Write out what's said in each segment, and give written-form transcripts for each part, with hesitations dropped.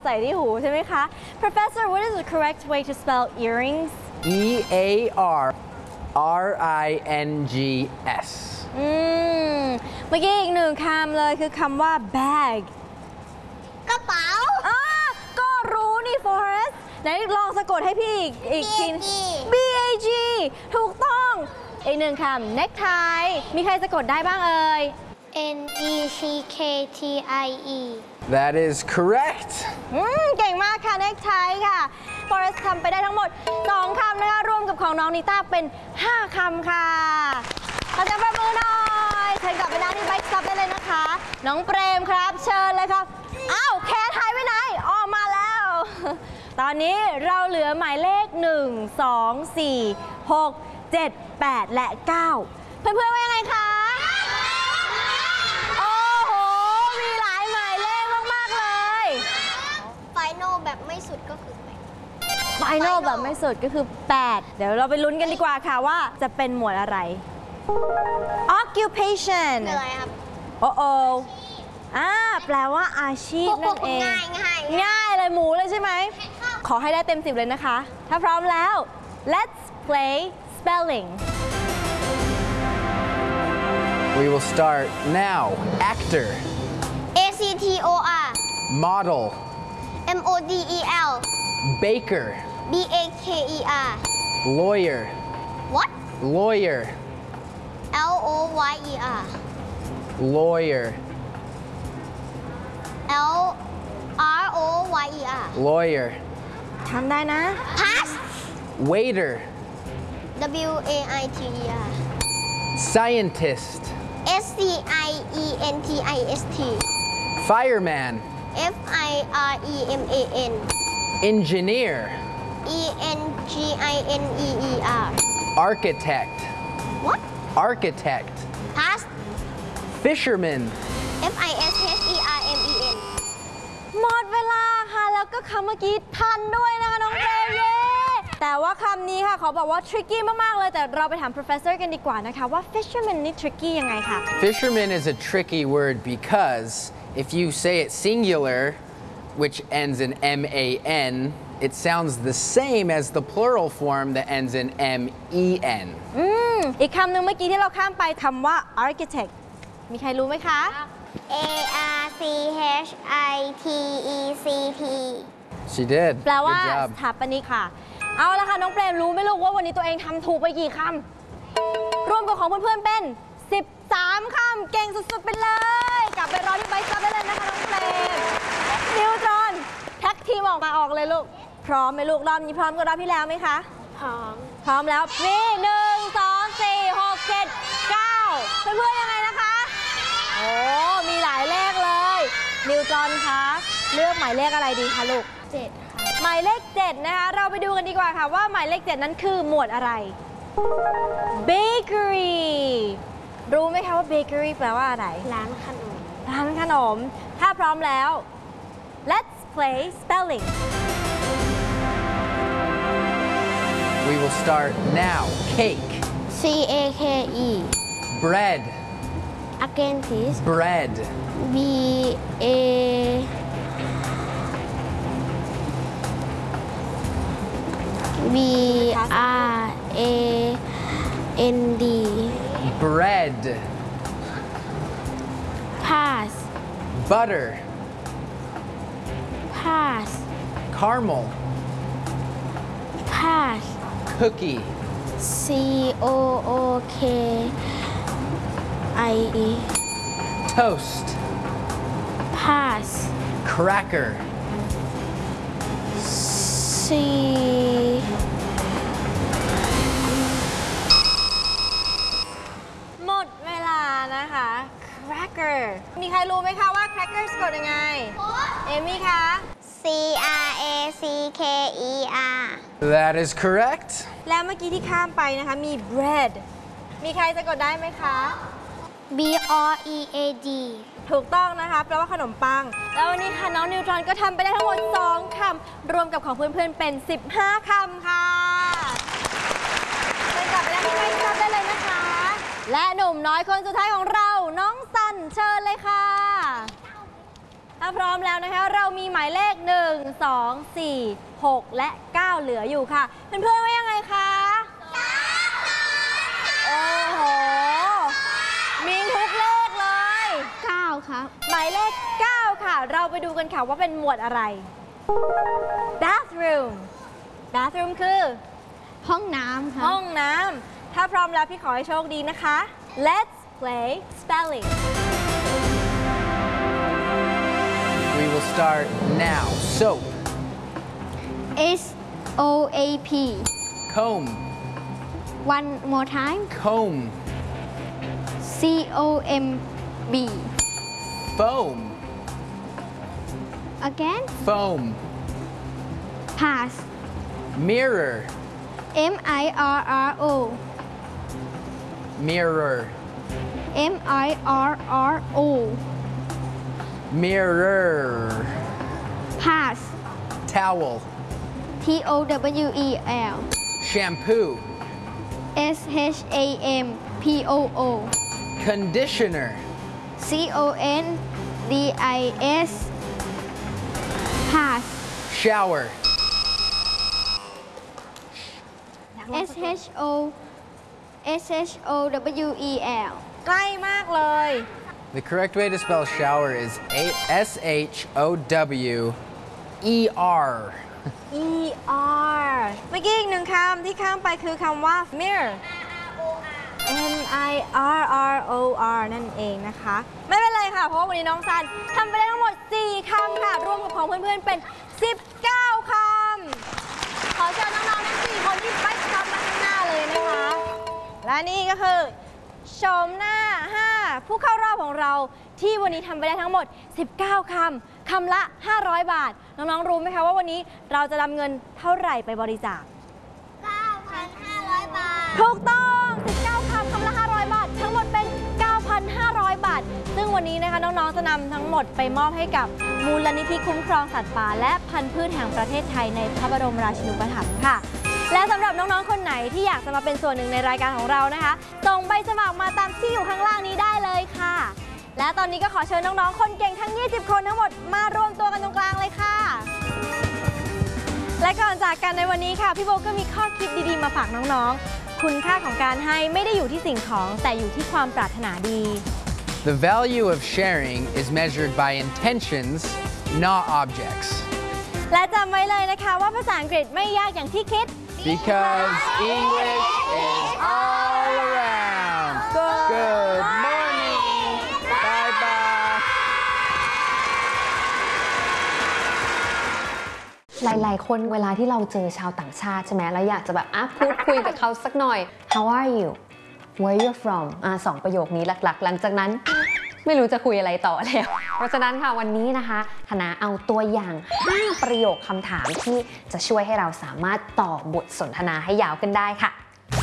ใส่ที่หูใช่ไหมคะ Professor what is the correct way to spell earrings E-A-R-R-I-N-G-S เมื่อกี้อีกหนึ่งคำเลยคือคำว่า bag กระเป๋าก็รู้นี่ Forrest ไหนลองสะกดให้พี่อีกที B-A-G ถูกต้องอีกหนึ่งคำ necktie มีใครสะกดได้บ้างเอ่ย N-E-C-K-T-I-E That is correct เก่งมากค่ะ necktie ค่ะ Forrest ทำไปได้ทั้งหมด2คำนะคะรวมกับของน้องนิต้าเป็น5คำค่ะขอเสียงปรบมือหน่อยเชิญกลับไปนั่งที่ไบค์สต็อปได้เลยนะคะน้องเปรมครับเชิญเลยครับอ้าวแคทหายไปไหนออกมาแล้ว ตอนนี้เราเหลือหมายเลข1 2 4 6 7 8 และ 9 เพื่อนๆว่ายังไงคะโอ้โหมีหลายหมายเลขมากๆเลย Final แบบไม่สุดก็คือ Final แบบไม่สุดก็คือ8เดี๋ยวเราไปลุ้นกันดีกว่าค่ะว่าจะเป็นหมวดอะไร Occupation คืออะไรครับโอ้แปลว่าอาชีพนั่นเองง่ายเลยหมูเลยใช่ไหมขอให้ได้เต็ม10เลยนะคะถ้าพร้อมแล้ว Let's play spelling We will start now. Actor A-C-T-O-R Model M-O-D-E-L Baker B-A-K-E-R Lawyer What Lawyer L-O-Y-E-R Lawyer L-R-O-Y-E-R Lawyer ทำได้นะ Pass Waiter W-A-I-T-E-R Scientist S-C-I-E-N-T-I-S-T Fireman F-I-R-E-M-A-N Engineer E-N-G-I-N-E-E-R Architect What Architect Pass Fisherman F-I-S-H-E-R-M-E-N หมดเวลาค่ะแล้วก็คำเมื่อกี้ทันด้วยนะคะน้องเฟรมเย้แต่ว่าคำนี้ค่ะขอบอกว่า tricky มากๆเลยแต่เราไปถาม professor กันดีกว่านะคะว่า fisherman นี่ tricky ยังไงคะ Fisherman is a tricky word because if you say it singular which ends in M-A-N it sounds the same as the plural form that ends in M-E-N อีกคำหนึ่งเมื่อกี้ที่เราข้ามไปคำว่า architect มีใครรู้ไหมคะ A-R-C-H-I-T-E-C-T She did แปลว่า Good job สถาปนิกค่ะเอาละค่ะน้องเปรมรู้ไหมลูกว่าวันนี้ตัวเองทำถูกไปกี่คำรวมกับของเพื่อนๆเป็น13คำเก่งสุดๆไปเลยกลับไปรอที่ไบค์สต็อปได้เลยนะคะน้องเปรมนิวจอนแท็กทีมออกเลยลูกพร้อมไหมลูกรอบนี้พร้อมกับรอบที่แล้วไหมคะพร้อมแล้วนี่1 2 4 6 7 9เพื่อนๆยังไงนะคะโอ้มีหลายเลขเลยนิวจอนคะเลือกหมายเลขอะไรดีคะลูก 7ค่ะหมายเลข7นะคะเราไปดูกันดีกว่าค่ะว่าหมายเลข7นั้นคือหมวดอะไร Bakery รู้ไหมคะว่า Bakery แปลว่าอะไรร้านขนมถ้าพร้อมแล้ว Let's play spelling We will start now. Cake C-A-K-E Bread Again please Bread B-A B-R-A-N-D Bread Pass Butter Pass Caramel Pass Cookie C-O-O-K-I-E Toast Pass Cracker C หมดเวลานะคะ Cracker มีใครรู้ไหมคะว่า Cracker สะกดยังไงเอมี่คะ C-R-A-C-K-E-R That is correct แล้วเมื่อกี้ที่ข้ามไปนะคะมี bread มีใครสะกดได้ไหมคะ B-R-E-A-D ถูกต้องนะคะแปลว่าขนมปังแล้ววันนี้ค่ะน้องนิวตรอนก็ทำไปได้ทั้งหมด2คำรวมกับของเพื่อนๆเป็น15คำค่ะเชิญกลับไปแล้วที่ไบค์สต็อปได้เลยนะคะ และหนุ่มน้อยคนสุดท้ายของเราน้องซันเชิญเลยค่ะถ้าพร้อมแล้วนะคะเรามีหมายเลข 1 2 4 6 และ 9 เหลืออยู่ค่ะเพื่อนๆว่ายังไงคะโอ้โหมีทุกเลขเลย 9 ครับหมายเลข 9 ค่ะ เราไปดูกันค่ะว่าเป็นหมวดอะไร bathroom bathroom คือห้องน้ำครับห้องน้ำถ้าพร้อมแล้วพี่ขอให้โชคดีนะคะ let's play spelling We will start now. Soap, SOAP comb, one more time comb, COMB foam, again foam, pass mirror, MIRRO mirror, MIRRO mirror, pass towel, TOWEL shampoo, SHAMPOO conditioner, CONDIS pass shower, SHOWEL ใกล้มากเลย The correct way to spell shower is SHOWER. ER เมื่อกี้อีกหนึ่งคำที่ข้ามไปคือคำว่า mirror MIRROR นั่นเองนะคะ ไม่เป็นไรค่ะ เพราะว่าวันนี้น้องซันทำไปได้ทั้งหมด 4 คำค่ะ รวมกับของเพื่อนๆเป็น 19 คำ ขอเชิญน้องๆทั้ง 4 คนที่ไปคำมาข้างหน้าเลยนะคะ และนี่ก็คือโฉมหน้า 5 ผู้เข้ารอบของเราที่วันนี้ทำไปได้ทั้งหมด 19 คำ คำละ 500 บาท น้องๆรู้ไหมคะว่าวันนี้เราจะนำเงินเท่าไหร่ไปบริจาค 9,500 บาทถูกต้อง 19 คำ คำละ 500 บาท ทั้งหมดเป็น 9,500 บาท ซึ่งวันนี้นะคะน้องๆ จะนำทั้งหมดไปมอบให้กับมูลนิธิคุ้มครองสัตว์ป่าและพันธุ์พืชแห่งประเทศไทยในพระบรมราชินูปถัมภ์ค่ะ และสำหรับน้องๆ คนไหนที่อยากจะมาเป็นส่วนหนึ่งในรายการของเรานะคะ ส่งใบสมัครมาตามที่อยู่ข้างล่างนี้ได้เลยค่ะ และตอนนี้ก็ขอเชิญน้องๆ คนเก่งทั้ง 20 คนทั้งหมดมารวมตัวกันตรงกลางเลยค่ะ และก่อนจากกันในวันนี้ค่ะพี่โบก็มีข้อคิดดีๆมาฝากน้องๆ คุณค่าของการให้ไม่ได้อยู่ที่สิ่งของแต่อยู่ที่ความปรารถนาดี The value of sharing is measured by intentions, not objects. และจำไว้เลยนะคะว่าภาษาอังกฤษไม่ยากอย่างที่คิด Because English is all around. Good morning. Bye bye. หลายๆ คนเวลาที่เราเจอชาวต่างชาติใช่ไหมแล้วอยากจะแบบพูดคุยกับเขาสักหน่อย How are you Where you from สองประโยคนี้หลักๆ หลังจากนั้นไม่รู้จะคุยอะไรต่อแล้ว เพราะฉะนั้นค่ะวันนี้นะคะคณะเอาตัวอย่าง5ประโยคคำถามที่จะช่วยให้เราสามารถต่อบทสนทนาให้ยาวขึ้นได้ค่ะ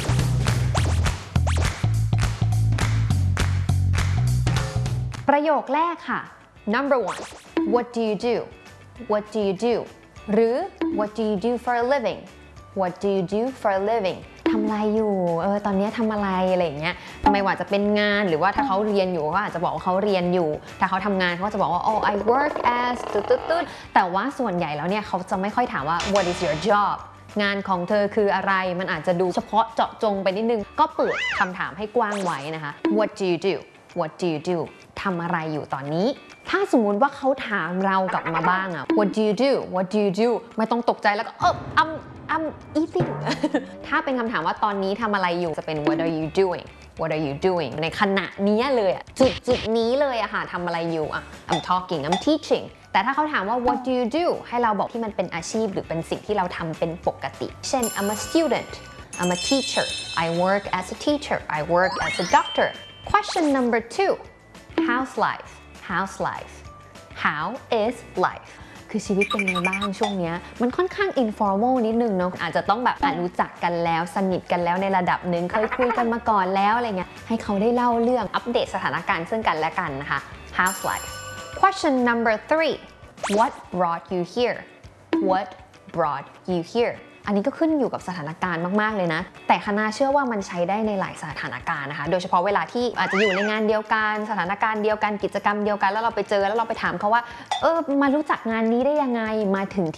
ประโยคแรกค่ะ Number 1 What do you do What do you do หรือ What do you do for a living What do you do for a living ทำอะไรอยู่ตอนนี้ทำอะไรอะไรอย่างเงี้ยไม่ว่าจะเป็นงานหรือว่าถ้าเขาเรียนอยู่เขาอาจจะบอกว่าเขาเรียนอยู่ถ้าเขาทำงานเขาก็จะบอกว่า oh I work as ตุ๊ดแต่ว่าส่วนใหญ่แล้วเนี่ยเขาจะไม่ค่อยถามว่า what is your job งานของเธอคืออะไรมันอาจจะดูเฉพาะเจาะจงไปนิดนึงก็เปิดคำถามให้กว้างไว้นะคะ what do you do what do you do ทำอะไรอยู่ตอนนี้ถ้าสมมุติว่าเขาถามเรากลับมาบ้างอะ what do you do what do you do ไม่ต้องตกใจแล้วก็I'm eating ถ้าเป็นคำถามว่าตอนนี้ทำอะไรอยู่จะเป็น what are you doing what are you doing ในขณะนี้เลยอะจุดนี้เลยอะค่ะทำอะไรอยู่อะ I'm talking I'm teaching แต่ถ้าเขาถามว่า what do you do ให้เราบอกที่มันเป็นอาชีพหรือเป็นสิ่งที่เราทำเป็นปกติเช่น I'm a student I'm a teacher I work as a teacher I work as a doctor Question number 2 How's life How's life How is life คือชีวิตเป็นไงบ้างช่วงนี้มันค่อนข้าง informal นิดนึงเนาะอาจจะต้องแบบรู้จักกันแล้วสนิทกันแล้วในระดับหนึ่งเคยคุยกันมาก่อนแล้วอะไรเงี้ยให้เขาได้เล่าเรื่องอัปเดตสถานการณ์ซึ่งกันและกันนะคะ How's life Question number 3 What brought you here What brought you here อันนี้ก็ขึ้นอยู่กับสถานการณ์มากๆเลยนะ แต่คณะเชื่อว่ามันใช้ได้ในหลายสถานการณ์นะคะ โดยเฉพาะเวลาที่อาจจะอยู่ในงานเดียวกันสถานการณ์เดียวกันกิจกรรมเดียวกันแล้วเราไปเจอแล้วเราไปถามเขาว่ามารู้จักงานนี้ได้ยังไงมาถึง